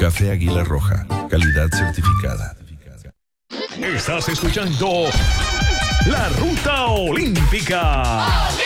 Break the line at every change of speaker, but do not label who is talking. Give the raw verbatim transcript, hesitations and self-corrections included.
Café Águila Roja, calidad certificada.
Estás escuchando La Ruta Olímpica.